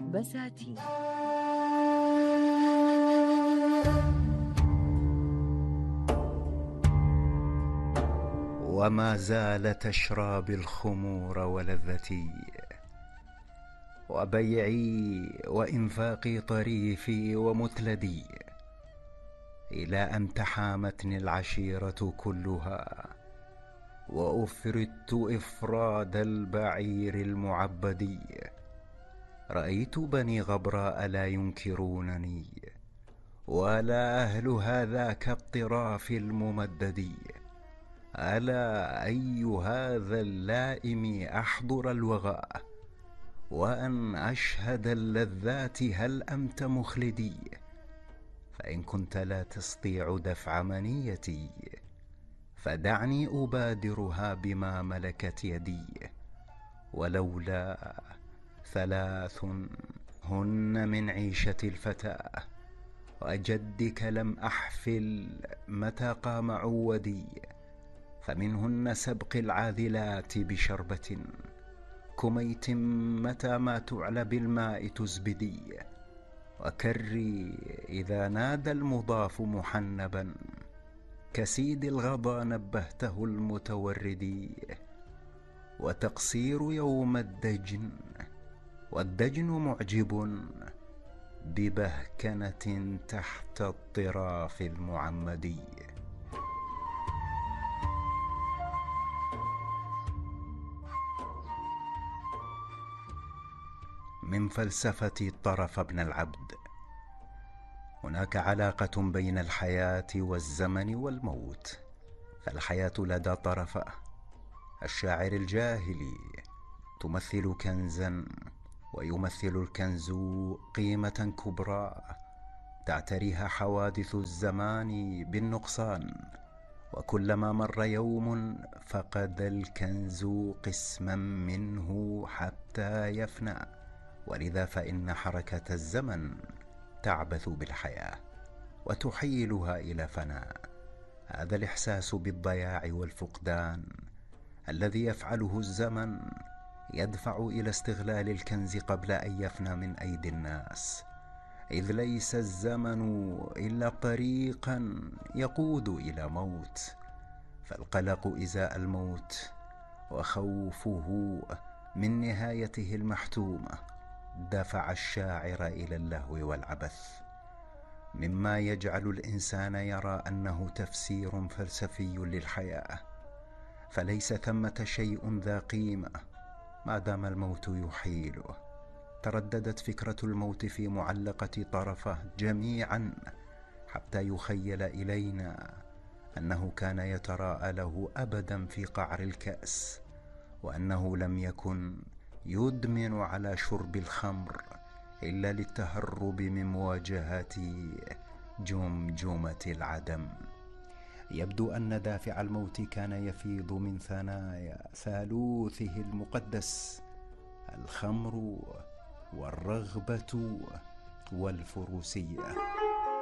بساتين. وما زال تشراب الخمور ولذتي، وبيعي وإنفاقي طريفي ومثلدي، إلى أن تحامتني العشيرة كلها، وأفردت إفراد البعير المعبدي. رأيت بني غبراء لا ينكرونني، ولا أهل هذاك الطراف الممدد. ألا أي هذا اللائم أحضر الوغى، وأن أشهد اللذات هل أنت مخلدي؟ فإن كنت لا تستطيع دفع منيتي، فدعني أبادرها بما ملكت يدي. ولولا ثلاث هن من عيشة الفتى، وجدك لم أحفل متى قام عودي. فمنهن سبق العاذلات بشربة، كميت متى ما تعلى بالماء تزبدي. وكري إذا نادى المضاف محنبا، كسيد الغضا نبهته المتوردي. وتقصير يوم الدجن، والدجن معجب ببهكنة تحت الطراف المعمدي. من فلسفة طرف ابن العبد. هناك علاقة بين الحياة والزمن والموت، فالحياة لدى طرفة الشاعر الجاهلي تمثل كنزا، ويمثل الكنز قيمة كبرى تعتريها حوادث الزمان بالنقصان، وكلما مر يوم فقد الكنز قسما منه حتى يفنى. ولذا فإن حركة الزمن تعبث بالحياة وتحيلها إلى فناء. هذا الإحساس بالضياع والفقدان الذي يفعله الزمن يدفع إلى استغلال الكنز قبل أن يفنى من أيدي الناس، إذ ليس الزمن إلا طريقا يقود إلى موت. فالقلق إزاء الموت وخوفه من نهايته المحتومة دفع الشاعر إلى اللهو والعبث، مما يجعل الإنسان يرى أنه تفسير فلسفي للحياة. فليس ثمة شيء ذا قيمة ما دام الموت يحيله. ترددت فكرة الموت في معلقة طرفة جميعا، حتى يخيل إلينا أنه كان يتراءى له أبدا في قعر الكأس، وأنه لم يكن يدمن على شرب الخمر إلا للتهرب من مواجهة جمجمة العدم. يبدو أن دافع الموت كان يفيض من ثنايا ثالوثه المقدس: الخمر والرغبة والفروسية.